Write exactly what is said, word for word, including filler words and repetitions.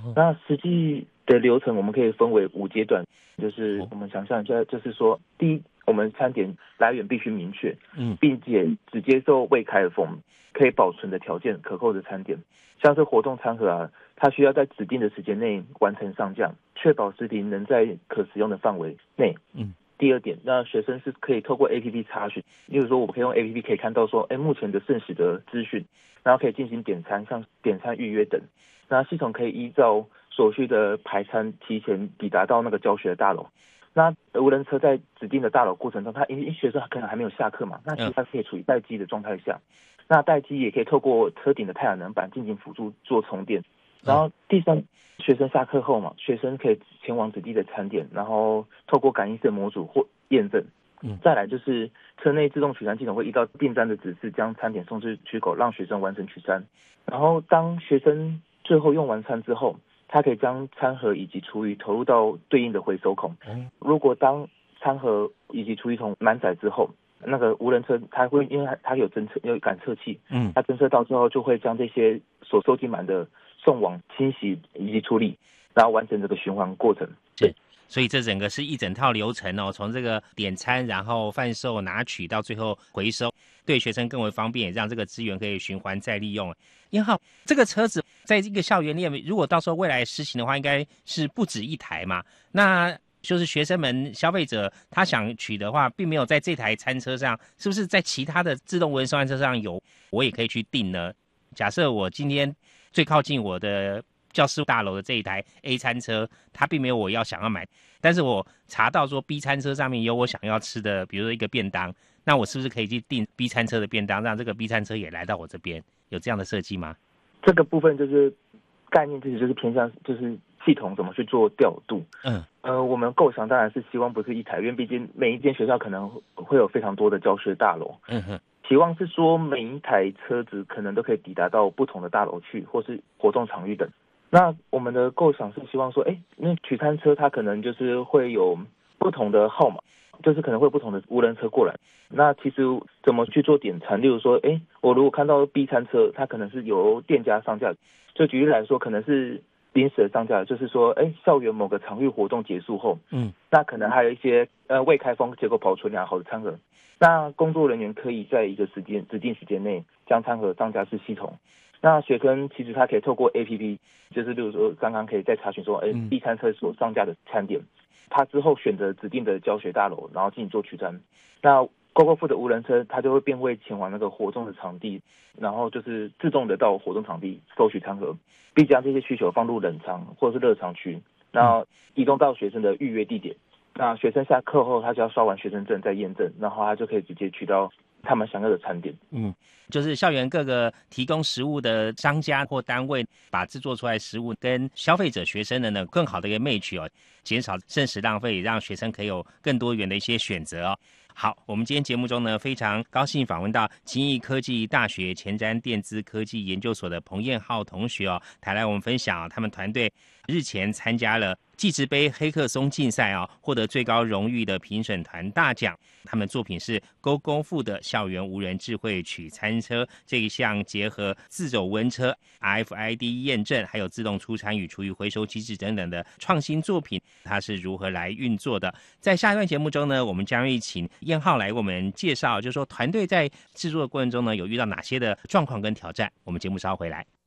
那实际的流程我们可以分为五阶段，就是我们想象一下，就是说，第一，我们餐点来源必须明确，嗯，并且只接受未开封、可以保存的条件可扣的餐点，像是活动餐盒啊，它需要在指定的时间内完成上架，确保食品能在可食用的范围内。嗯。第二点，那学生是可以透过 A P P 查询，例如说，我们可以用 A P P 可以看到说，哎，目前的剩食的资讯，然后可以进行点餐，像点餐预约等。那系统可以依照所需的排餐提前抵达到那个教学的大楼。那无人车在指定的大楼过程中，他因为学生可能还没有下课嘛，那其实他可以处于待机的状态下，那待机也可以透过车顶的太阳能板进行辅助做充电。然后第三，学生下课后嘛，学生可以前往指定的餐点，然后透过感应式模组或验证。嗯，再来就是车内自动取餐系统会依照订单的指示将餐点送至取口，让学生完成取餐。然后当学生最后用完餐之后，他可以将餐盒以及厨余投入到对应的回收孔。如果当餐盒以及厨余桶满载之后，那个无人车它会因为它有侦测有感测器，嗯，它侦测到之后就会将这些所收集满的送往清洗以及处理，然后完成这个循环过程。 是，所以这整个是一整套流程哦，从这个点餐，然后贩售、拿取到最后回收，对学生更为方便，也让这个资源可以循环再利用。燕浩，这个车子在这个校园里面，如果到时候未来实行的话，应该是不止一台嘛？那就是学生们、消费者他想取的话，并没有在这台餐车上，是不是在其他的自动无人送餐车上有，我也可以去订呢？假设我今天最靠近我的教室大楼的这一台 A 餐车，它并没有我要想要买，但是我查到说 B 餐车上面有我想要吃的，比如说一个便当，那我是不是可以去订 B 餐车的便当，让这个 B 餐车也来到我这边？有这样的设计吗？ 这个部分就是概念，其实就是偏向就是系统怎么去做调度。嗯，呃，我们构想当然是希望不是一台，因为毕竟每一间学校可能会有非常多的教学大楼。嗯哼，期望是说每一台车子可能都可以抵达到不同的大楼去，或是活动场域等。那我们的构想是希望说，哎，因为取餐车它可能就是会有不同的号码，就是可能会有不同的无人车过来。那其实怎么去做点餐？例如说，哎，我如果看到 B 餐车，它可能是由店家上架，就举例来说，可能是临时的上架，就是说，哎，校园某个场域活动结束后，嗯，那可能还有一些呃未开封结果保存良好的餐盒，那工作人员可以在一个时间指定时间内将餐盒上架至系统。那学生其实他可以透过 A P P， 就是例如说刚刚可以再查询说，哎 ，B 餐车所上架的餐点，他之后选择指定的教学大楼，然后进行做取餐。那 GoGoFood 的无人车，它就会便会前往那个活动的场地，然后就是自动的到活动场地收取餐盒，并将这些需求放入冷藏或者是热藏区，然后移动到学生的预约地点。那学生下课后，他只要刷完学生证再验证，然后他就可以直接取到他们想要的餐点。 嗯，就是校园各个提供食物的商家或单位，把制作出来的食物跟消费者、学生的呢更好的一个 match 哦，减少剩食浪费，让学生可以有更多元的一些选择哦。好，我们今天节目中呢，非常高兴访问到勤益科技大学前瞻电资科技研究所的彭彦浩同学哦，他来我们分享、哦、他们团队日前参加了技职杯黑客松竞赛哦，获得最高荣誉的评审团大奖。他们的作品是 GoGoFood 的校园无人智慧取餐车，这一项结合自走无人车 R F I D 验证，还有自动出餐与厨余回收机制等等的创新作品，它是如何来运作的？在下一段节目中呢，我们将会请彦浩来为我们介绍，就是说团队在制作的过程中呢，有遇到哪些的状况跟挑战。我们节目稍后回来。